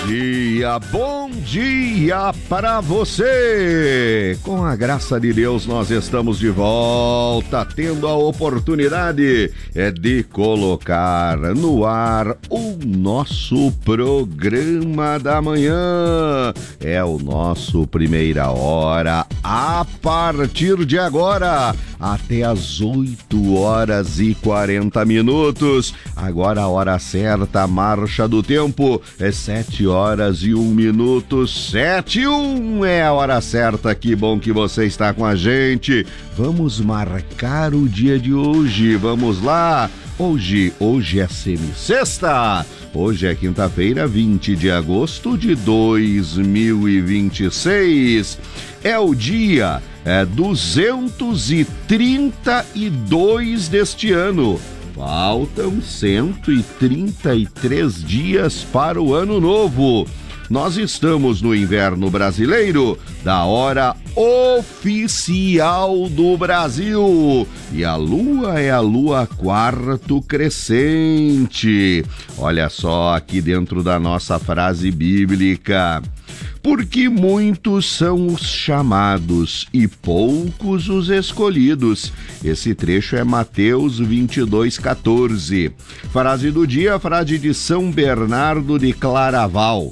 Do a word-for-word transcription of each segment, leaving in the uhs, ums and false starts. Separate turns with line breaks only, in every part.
dia, bom dia para você! Com a graça de Deus, nós estamos de volta, tendo a oportunidade é de colocar no ar o nosso programa da manhã. É o nosso Primeira Hora, a partir de agora, até as oito horas e quarenta minutos. Agora a hora certa, a marcha do tempo, é sete horas e um minuto, sete e um é a hora certa. Que bom que você está com a gente. Vamos marcar o dia de hoje, vamos lá. Hoje, hoje é semi-sexta. Hoje é quinta-feira, vinte de agosto de dois mil e vinte e seis. É o dia é, duzentos e trinta e dois deste ano. Faltam cento e trinta e três dias para o ano novo. Nós estamos no inverno brasileiro, da hora oficial do Brasil. E a lua é a lua quarto crescente. Olha só aqui dentro da nossa frase bíblica. Porque muitos são os chamados e poucos os escolhidos. Esse trecho é Mateus vinte e dois, quatorze. Frase do dia, frase de São Bernardo de Claraval.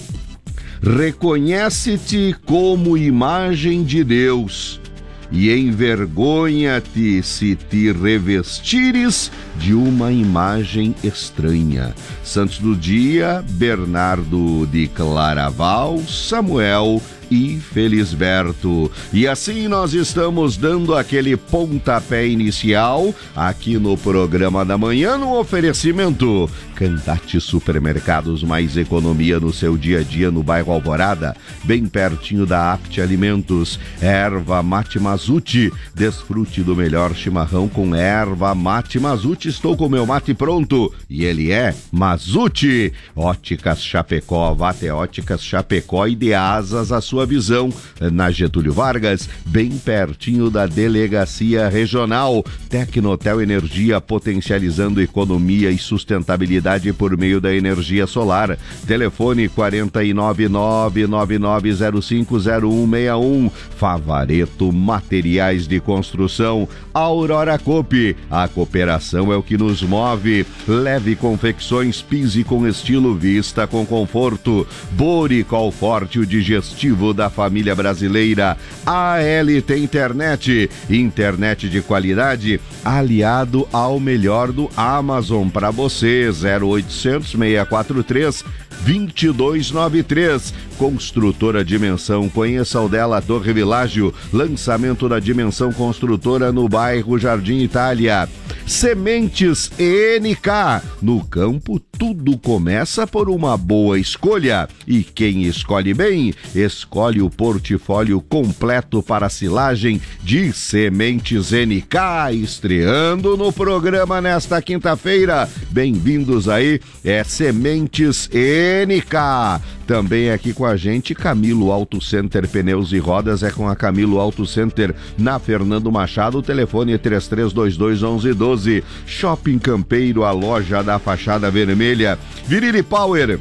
Reconhece-te como imagem de Deus e envergonha-te se te revestires de uma imagem estranha. Santos do dia, Bernardo de Claraval, Samuel e Felisberto. E assim nós estamos dando aquele pontapé inicial aqui no programa da manhã, no oferecimento Candate Supermercados, mais economia no seu dia a dia no bairro Alvorada, bem pertinho da Apte Alimentos. Erva Mate Mazuti, desfrute do melhor chimarrão com erva Mate Mazuti. Estou com meu mate pronto e ele é Mazuti. Óticas Chapecó, vá até Óticas Chapecó e dê asas à sua visão, na Getúlio Vargas, bem pertinho da Delegacia Regional. Tecnotel Energia, potencializando economia e sustentabilidade por meio da energia solar. Telefone quatro nove nove, nove nove zero cinco zero um seis um. Favareto Materiais de Construção. Aurora Coop, a cooperação é o que nos move. Leve Confecções, pise com estilo, vista com conforto. Boricol Forte, o digestivo da família brasileira. A L T Internet, internet de qualidade aliado ao melhor do Amazon para você. Zero oitocentos, seis quatro três, dois dois nove três. Construtora Dimensão, conheça o dela, Torre Világio, lançamento da Dimensão Construtora no bairro Jardim Itália. Sementes E N K, no campo tudo começa por uma boa escolha, e quem escolhe bem, escolhe o portfólio completo para silagem de Sementes N K, estreando no programa nesta quinta-feira. Bem-vindos aí, é Sementes N K. Também aqui com a gente, Camilo Auto Center Pneus e Rodas, é com a Camilo Auto Center na Fernando Machado, o telefone é três três dois dois, um um um dois. Shopping Campeiro, a loja da fachada vermelha. Virili Power,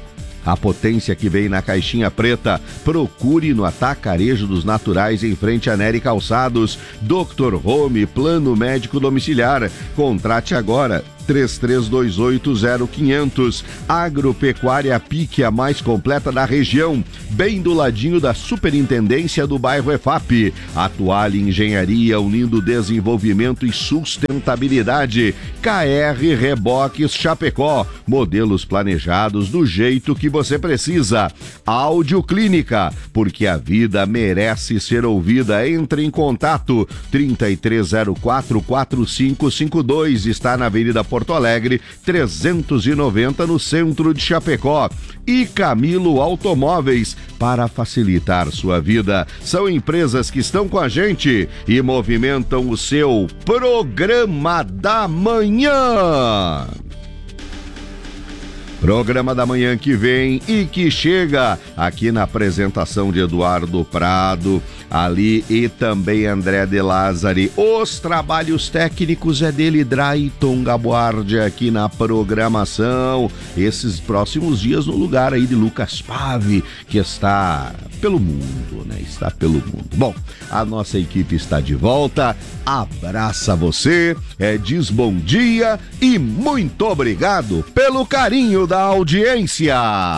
a potência que vem na caixinha preta. Procure no Atacarejo dos Naturais, em frente a Nery Calçados. doutor Home, plano médico domiciliar. Contrate agora. três três dois oito, zero quinhentos. Agropecuária Pique, a mais completa da região, bem do ladinho da Superintendência do bairro E F A P. Atuale Engenharia, unindo desenvolvimento e sustentabilidade. K R Reboques Chapecó, modelos planejados do jeito que você precisa. Áudio Clínica, porque a vida merece ser ouvida. Entre em contato, trinta e três zero quatro, quatro cinco cinco dois, está na Avenida Porto Alegre, trezentos e noventa, no centro de Chapecó. E Camilo Automóveis, para facilitar sua vida. São empresas que estão com a gente e movimentam o seu programa da manhã. Programa da manhã que vem e que chega aqui na apresentação de Eduardo Prado. ali e também André de Lázari. Os trabalhos técnicos é dele, Drayton Gabuardi, aqui na programação. Esses próximos dias no lugar aí de Lucas Pave, que está pelo mundo, né? Está pelo mundo. Bom, a nossa equipe está de volta. Abraça você, é, diz bom dia e muito obrigado pelo carinho da audiência.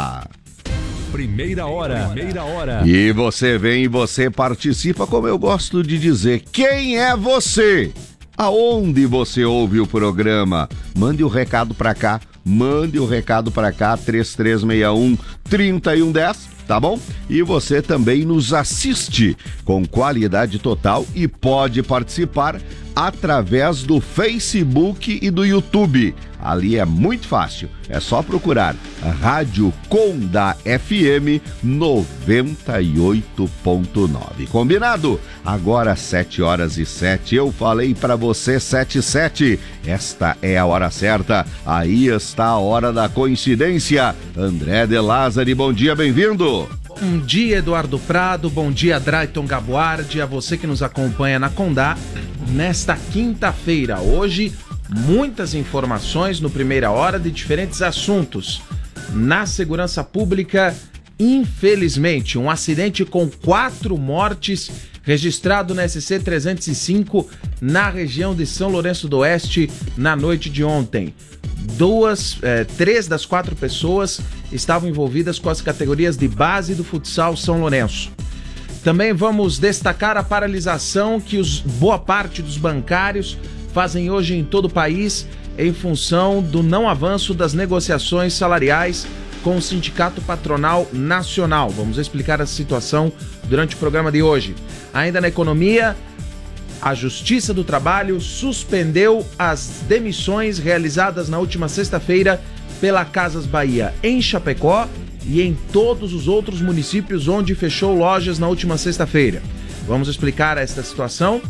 Primeira hora. Primeira hora.
E você vem e você participa, como eu gosto de dizer. Quem é você? Aonde você ouve o programa? Mande o recado pra cá. Mande o recado pra cá, três três seis um, três um um zero, tá bom? E você também nos assiste com qualidade total e pode participar através do Facebook e do YouTube. Ali é muito fácil, é só procurar Rádio Condá F M noventa e oito ponto nove. Combinado? Agora sete horas e sete, eu falei pra você sete e sete. Esta é a hora certa, aí está a hora da coincidência. André de Lázari, bom dia, bem-vindo.
Bom dia, Eduardo Prado, bom dia, Drayton Gabuardi, a você que nos acompanha na Condá nesta quinta-feira. Hoje, muitas informações no Primeira Hora de diferentes assuntos. Na segurança pública, infelizmente, um acidente com quatro mortes registrado na S C trezentos e cinco na região de São Lourenço do Oeste na noite de ontem. Duas, eh, três das quatro pessoas estavam envolvidas com as categorias de base do futsal São Lourenço. Também vamos destacar a paralisação que os, boa parte dos bancários fazem hoje em todo o país em função do não avanço das negociações salariais com o Sindicato Patronal Nacional. Vamos explicar a situação durante o programa de hoje. Ainda na economia, a Justiça do Trabalho suspendeu as demissões realizadas na última sexta-feira pela Casas Bahia em Chapecó e em todos os outros municípios onde fechou lojas na última sexta-feira. Vamos explicar esta situação.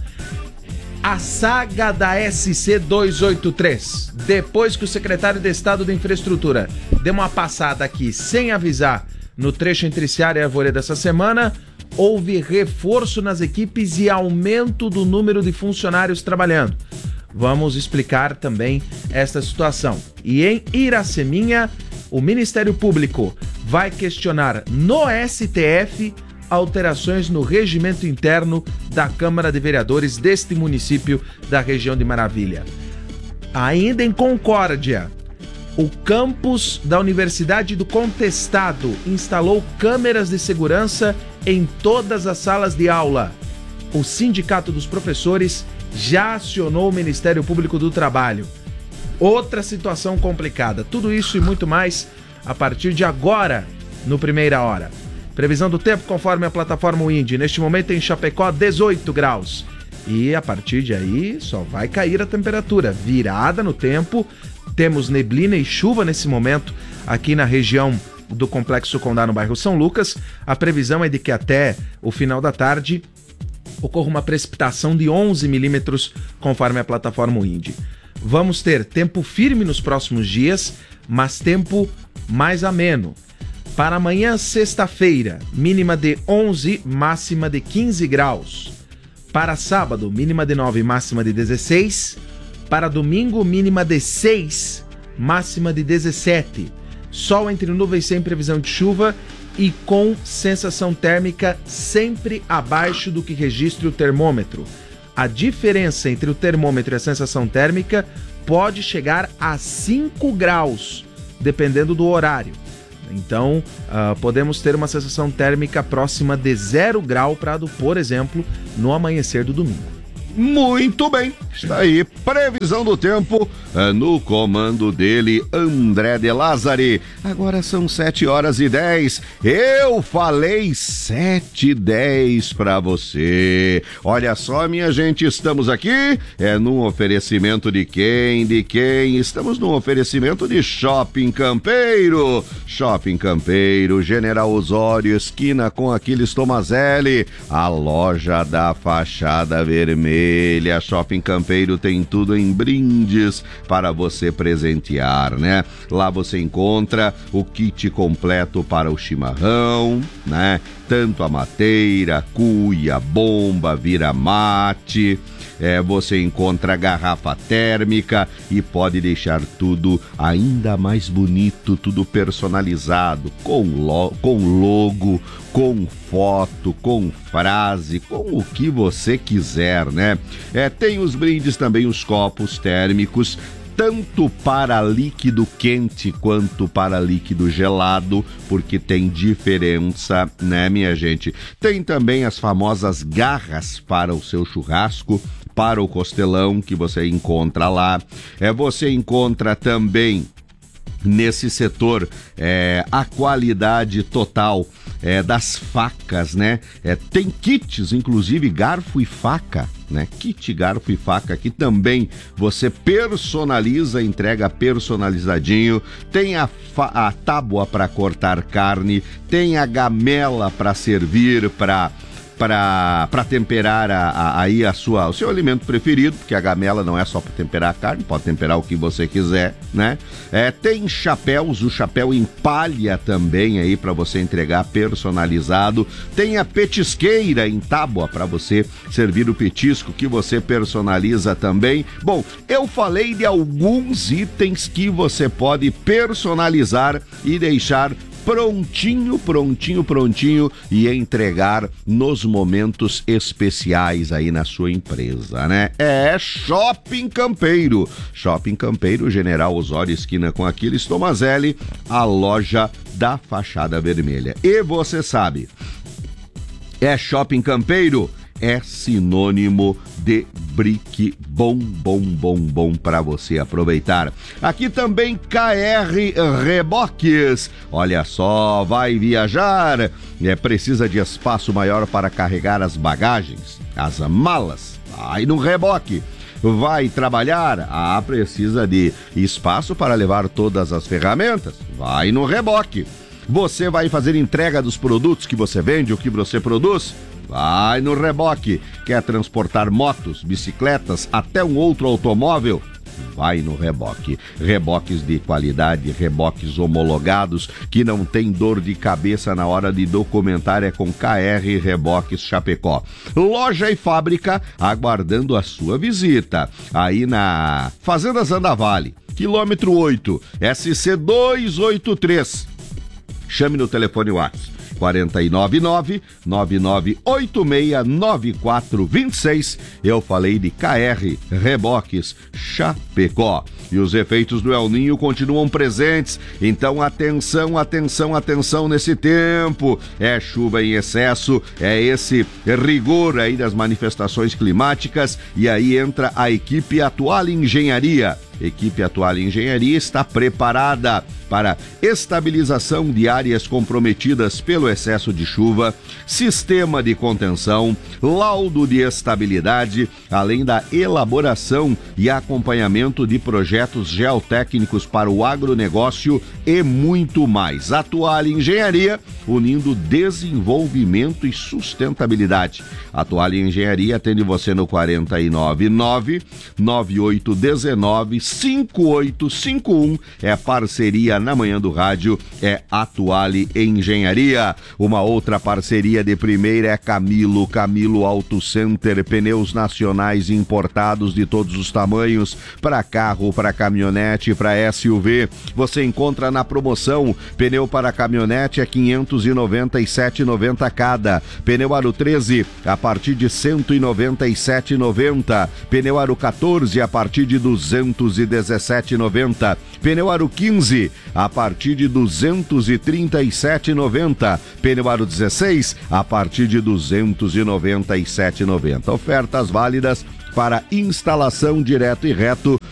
A saga da S C duzentos e oitenta e três. Depois que o secretário de Estado de Infraestrutura deu uma passada aqui sem avisar no trecho entre Seara e Arvoredo dessa semana, houve reforço nas equipes e aumento do número de funcionários trabalhando. Vamos explicar também esta situação. E em Iraceminha, o Ministério Público vai questionar no S T F alterações no regimento interno da Câmara de Vereadores deste município da região de Maravilha. Ainda em Concórdia, o campus da Universidade do Contestado instalou câmeras de segurança em todas as salas de aula. O Sindicato dos Professores já acionou o Ministério Público do Trabalho. Outra situação complicada. Tudo isso e muito mais a partir de agora, no Primeira Hora. Previsão do tempo conforme a plataforma Windy. Neste momento em Chapecó, dezoito graus. E a partir de aí só vai cair a temperatura. Virada no tempo. Temos neblina e chuva nesse momento aqui na região do Complexo Condá, no bairro São Lucas. A previsão é de que até o final da tarde ocorra uma precipitação de onze milímetros conforme a plataforma Windy. Vamos ter tempo firme nos próximos dias, mas tempo mais ameno. Para amanhã, sexta-feira, mínima de onze, máxima de quinze graus. Para sábado, mínima de nove, máxima de dezesseis. Para domingo, mínima de seis, máxima de dezessete. Sol entre nuvens sem previsão de chuva e com sensação térmica sempre abaixo do que registre o termômetro. A diferença entre o termômetro e a sensação térmica pode chegar a cinco graus, dependendo do horário. Então, uh, podemos ter uma sensação térmica próxima de zero grau, Prado, por exemplo, no amanhecer do domingo.
Muito bem, está aí, previsão do tempo uh, no comando dele, André de Lázari. Agora são sete horas e dez, eu falei sete e dez para você. Olha só, minha gente, estamos aqui, é num oferecimento de quem, de quem? Estamos num oferecimento de Shopping Campeiro. Shopping Campeiro, General Osório, esquina com Aquiles Tomazelli, a loja da fachada vermelha. Vermelha. Shopping Campeiro tem tudo em brindes para você presentear, né? Lá você encontra o kit completo para o chimarrão, né? Tanto a mateira, cuia, bomba, vira-mate. É, você encontra garrafa térmica e pode deixar tudo ainda mais bonito, tudo personalizado, com, lo, com logo, com foto, com frase, com o que você quiser, né? É, tem os brindes também, os copos térmicos, tanto para líquido quente quanto para líquido gelado, porque tem diferença, né, minha gente? Tem também as famosas garras para o seu churrasco, para o costelão, que você encontra lá. É, você encontra também nesse setor é, a qualidade total é, das facas, né? É, tem kits, inclusive garfo e faca, né? Kit, garfo e faca, que também você personaliza, entrega personalizadinho. Tem a, fa- a tábua para cortar carne, tem a gamela para servir, para para temperar a, a, aí a sua, o seu alimento preferido, porque a gamela não é só para temperar a carne, pode temperar o que você quiser, né? É, tem chapéus, o chapéu em palha também aí para você entregar personalizado. Tem a petisqueira em tábua para você servir o petisco que você personaliza também. Bom, eu falei de alguns itens que você pode personalizar e deixar prontinho, prontinho, prontinho e entregar nos momentos especiais aí na sua empresa, né? É Shopping Campeiro. Shopping Campeiro, General Osório, esquina com Aquiles Tomazelli, a loja da fachada vermelha. E você sabe, é Shopping Campeiro, é sinônimo de brick bom, bom, bom, bom para você aproveitar. Aqui também K R Reboques. Olha só, vai viajar, é, precisa de espaço maior para carregar as bagagens, as malas, vai no reboque. Vai trabalhar? Ah, precisa de espaço para levar todas as ferramentas, vai no reboque. Você vai fazer entrega dos produtos que você vende, o que você produz? Vai no reboque. Quer transportar motos, bicicletas, até um outro automóvel? Vai no reboque. Reboques de qualidade, reboques homologados, que não tem dor de cabeça na hora de documentar, é com K R Reboques Chapecó. Loja e fábrica aguardando a sua visita. Aí na Fazenda Zandavale, quilômetro oito, S C duzentos e oitenta e três. Chame no telefone WhatsApp quatro nove nove, nove nove oito seis, nove quatro dois seis. Eu falei de K R Reboques Chapecó. E os efeitos do El Ninho continuam presentes. Então atenção, atenção, atenção nesse tempo. É chuva em excesso, é esse rigor aí das manifestações climáticas. E aí entra a equipe Atual Engenharia. Equipe Atual Engenharia está preparada para estabilização de áreas comprometidas pelo excesso de chuva, sistema de contenção, laudo de estabilidade, além da elaboração e acompanhamento de projetos geotécnicos para o agronegócio e muito mais. Atual Engenharia, unindo desenvolvimento e sustentabilidade. Atual Engenharia atende você no quatro nove nove, nove oito um nove, cinco oito cinco um. É parceria na manhã do rádio, é Atual Engenharia. Uma outra parceria de primeira é Camilo, Camilo Auto Center, pneus nacionais importados de todos os tamanhos, para carro, para caminhonete, para S U V. Você encontra na promoção, pneu para caminhonete é quinhentos e noventa e sete reais e noventa centavos cada, pneu aro treze a partir de cento e noventa e sete reais e noventa centavos, pneu aro quatorze a partir de duzentos e dezessete reais e noventa centavos, pneu aro quinze a partir de duzentos e trinta e sete reais e noventa centavos, pneu aro dezesseis a partir de duzentos e noventa e sete reais e noventa centavos. Ofertas válidas para instalação direto e reto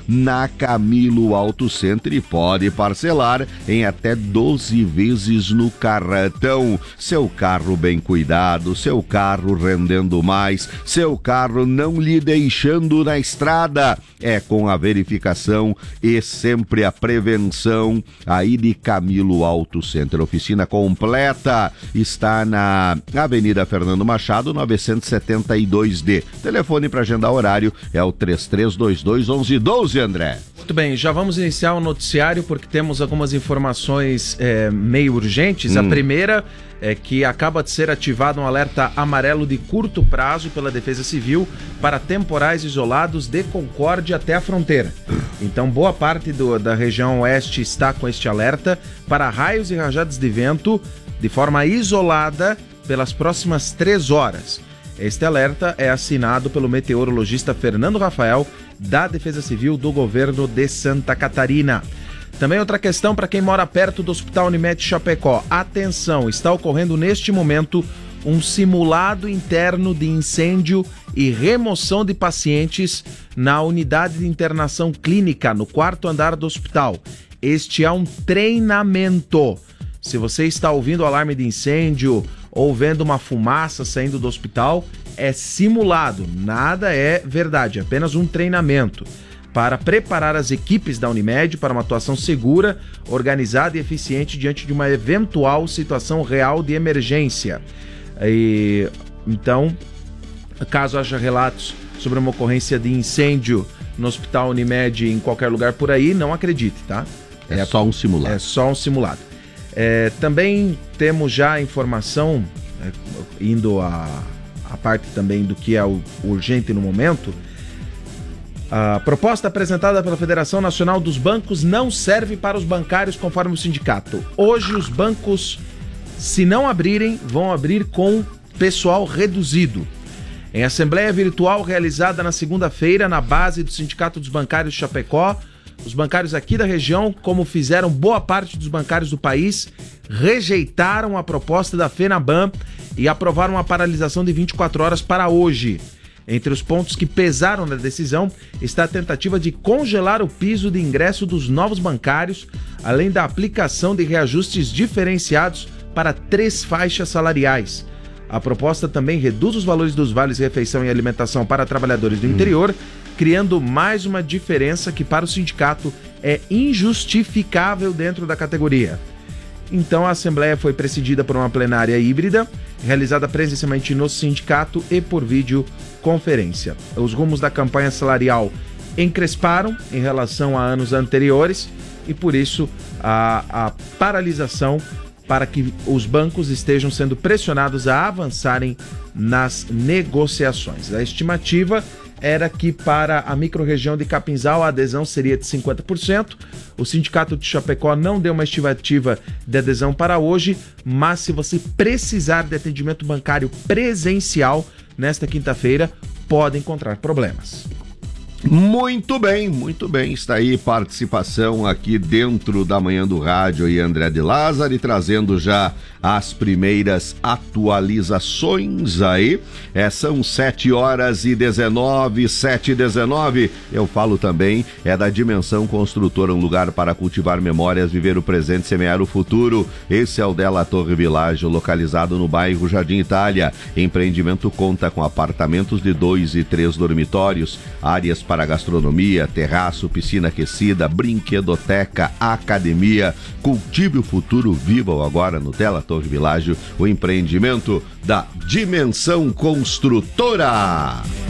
na Camilo Auto Center e pode parcelar em até doze vezes no cartão. Seu carro bem cuidado, seu carro rendendo mais, seu carro não lhe deixando na estrada. É com a verificação e sempre a prevenção aí de Camilo Auto Center. Oficina completa está na Avenida Fernando Machado, novecentos e setenta e dois D. Telefone para agendar horário é o três três dois dois, onze um doze, André.
Muito bem, já vamos iniciar o noticiário porque temos algumas informações é, meio urgentes. Hum. A primeira é que acaba de ser ativado um alerta amarelo de curto prazo pela Defesa Civil para temporais isolados de Concórdia até a fronteira. Então, boa parte do, da região oeste está com este alerta para raios e rajadas de vento de forma isolada pelas próximas três horas. Este alerta é assinado pelo meteorologista Fernando Rafael, da Defesa Civil do governo de Santa Catarina. Também outra questão para quem mora perto do Hospital Unimed Chapecó. Atenção, está ocorrendo neste momento um simulado interno de incêndio e remoção de pacientes na unidade de internação clínica, no quarto andar do hospital. Este é um treinamento. Se você está ouvindo o alarme de incêndio ou vendo uma fumaça saindo do hospital, é simulado, nada é verdade, é apenas um treinamento para preparar as equipes da Unimed para uma atuação segura, organizada e eficiente diante de uma eventual situação real de emergência. E, então, caso haja relatos sobre uma ocorrência de incêndio no Hospital Unimed em qualquer lugar por aí, não acredite, tá?
É, é só um simulado.
É só um simulado. É, também temos já a informação, é, indo a, a parte também do que é o urgente no momento. A proposta apresentada pela Federação Nacional dos Bancos não serve para os bancários, conforme o sindicato. Hoje os bancos, se não abrirem, vão abrir com pessoal reduzido. Em assembleia virtual realizada na segunda-feira na base do Sindicato dos Bancários de Chapecó, os bancários aqui da região, como fizeram boa parte dos bancários do país, rejeitaram a proposta da FENABAN e aprovaram uma paralisação de vinte e quatro horas para hoje. Entre os pontos que pesaram na decisão está a tentativa de congelar o piso de ingresso dos novos bancários, além da aplicação de reajustes diferenciados para três faixas salariais. A proposta também reduz os valores dos vales refeição e alimentação para trabalhadores do interior, criando mais uma diferença que para o sindicato é injustificável dentro da categoria. Então a Assembleia foi presidida por uma plenária híbrida, realizada presencialmente no sindicato e por videoconferência. Os rumos da campanha salarial encresparam em relação a anos anteriores e por isso a, a paralisação para que os bancos estejam sendo pressionados a avançarem nas negociações. A estimativa era que para a microrregião de Capinzal a adesão seria de cinquenta por cento. O Sindicato de Chapecó não deu uma estimativa de adesão para hoje, mas se você precisar de atendimento bancário presencial nesta quinta-feira, pode encontrar problemas.
Muito bem, muito bem. Está aí participação aqui dentro da Manhã do Rádio e André de Lázari, trazendo já as primeiras atualizações aí. É, são sete horas e dezenove, sete e dezenove. Eu falo também, é da Dimensão Construtora, um lugar para cultivar memórias, viver o presente e semear o futuro. Esse é o Della Torre Village, localizado no bairro Jardim Itália. Empreendimento conta com apartamentos de dois e três dormitórios, áreas para gastronomia, terraço, piscina aquecida, brinquedoteca, academia. Cultive o futuro, viva-o agora no Della Torre Village, o empreendimento da Dimensão Construtora.